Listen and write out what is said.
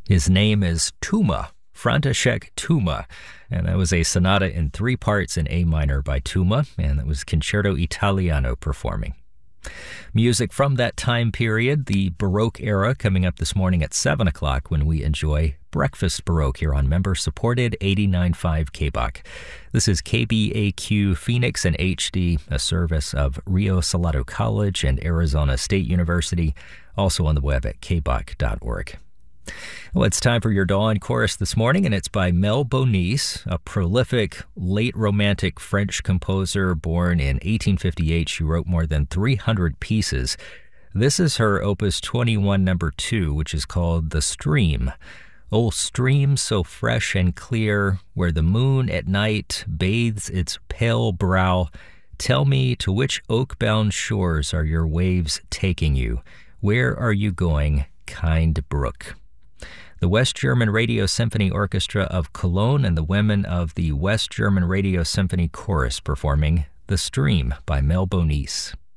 His name is Tuma, František Tuma, and that was a sonata in 3 parts in A minor by Tuma, and that was Concerto Italiano performing. Music from that time period, the Baroque era, coming up this morning at 7 o'clock when we enjoy Breakfast Baroque here on member-supported 89.5 KBOK. This is KBAQ Phoenix and HD, a service of Rio Salado College and Arizona State University, also on the web at kbok.org. Well, it's time for your Dawn Chorus this morning, and it's by Mel Bonis, a prolific late Romantic French composer born in 1858. She wrote more than 300 pieces. This is her Opus 21 number 2, which is called The Stream. O stream so fresh and clear, where the moon at night bathes its pale brow, tell me to which oak-bound shores are your waves taking you? Where are you going, kind brook? The West German Radio Symphony Orchestra of Cologne and the women of the West German Radio Symphony Chorus performing The Stream by Mel Bonis.